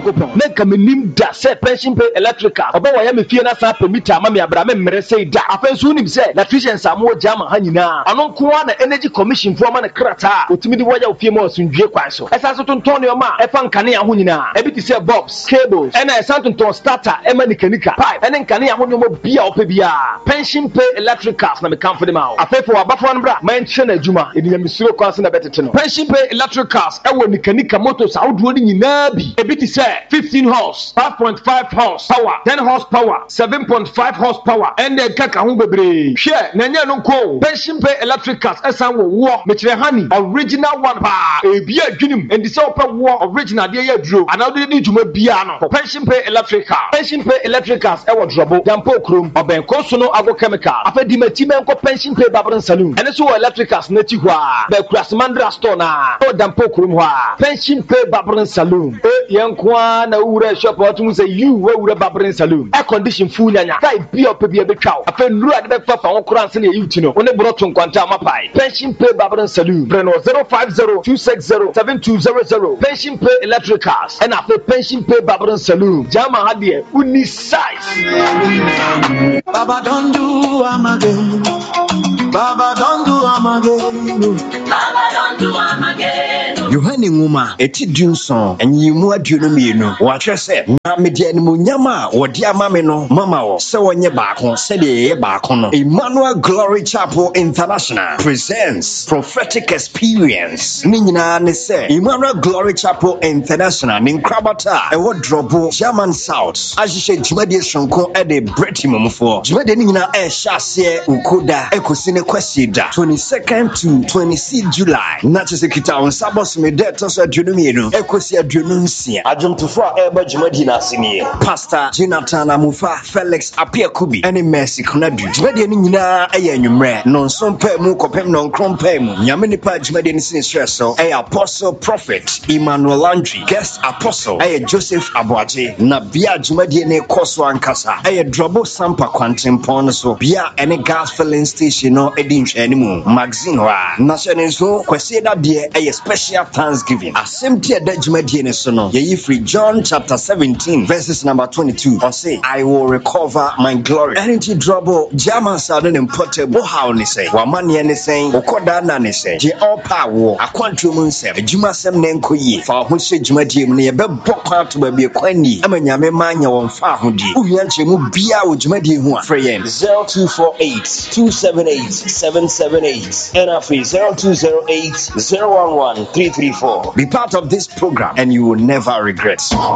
Nyankopon na nka menim da sɛ pension pay electrical ɔbɛwɔ yɛ me fie na sa permit ama me abra me mmere sɛ da afenso nim sɛ electricians amo jama ha nyinaa ɔno nko na energy commission fo ama ne krata otimi de wɔya ofie ma osundue kwan so ɛsa so tonton ne ɔma ɛfa nkane ho nyinaa ebi ti sɛ bulbs cables ɛna ɛsa tonton starter ɛma nikanika pipe ɛne nkane ho ne mo bia ɔpɛ bia pension pay electricals na me kamfo de ma wo afefo abafo no bra man kyɛ na adwuma edinya misuro kwan so na bɛtete no pension pay electricals ɛwɔ nikanika motors ahodoɔ ne nyinaa bi ebi ti sɛ 15 horse 5.5 horse power 10 horsepower 7.5 horsepower and then kaka ho bebre hwɛ na nya no ko pension pay electricals ɛsan wo mekyerɛ hani original one pa ebi adwinim and sɛ ɔpɛ wo original de yɛ duro another de dwuma bia no pension pay electricals ɛwɔ drobo dampo krom ɔbɛn koso no agro chemical afɛdi mati menko pension pay babron saloon ɛne so wɔ electricals na ti hɔ a bɛ kura smandra store na o dampo krom hɔ a pension pay babron saloon yɛn ko na wura shop ɔtum sɛ you wura babron saloon air condition full nyanya kai bia ɔpɛ bia betwa afɛ nuru ade bɛfa fa ho kora nse na yɛ yuti no one broto nkwanta mapai pension pay babron saloon breno 050-260-7200 pension pay electricals and after pension pay babron saloon jama hadie uni size Baba don't do am again. Baba don't do am again. Baba don't do am again. Yohane Nguma eti dunson enyimu aduonu mienu wahwe se na media ni munyama wodi amame no mama wo se wonye baako se de ye baako no Emmanuel Glory Chapel International presents prophetic experience ni nyina ne se Emmanuel Glory Chapel International ni nkrabata ewo drobo German South ahihye jumade shonko e de Breti momfo jumade ni nyina e hyase ukoda ekosine kwasida 22nd to 26th July na chesekita on sabos me de to so aduonu mienu ekosi aduonu nsia adwomtofo a eba jumade na asenie Pastor Jonathan Amufa Felix Apiakubi ene Mercy Konadu jumade ni nyina e anwumre no nso mpa mu kopem no nkrompa mu nyame nipa jumade ni sin so e Apostle Prophet Emmanuel Landry guest apostle e Joseph Aboaje na bia jumade ne koso ankasa e drobo sampa kwantempon so bia ene gas filling station no edi nhwani mu magazine wa na hyene so kwese da de e special thanksgiving asempti da jumade ne so no ye free John chapter 17 verses number 22 or say I will recover my glory energy drobo German sound and portable how ni say wa mane ne say okoda na ne say je opa wo akwantum nsem adwuma sem ne nkoyi fa ho hye jumade mu ne ye bebɔ kwato ba bi kwani amanyame manya won fa ho di uhia nchemu bia wo jumade hu a free 0248278778 and after 0208011334 be part of this program and you will never regret.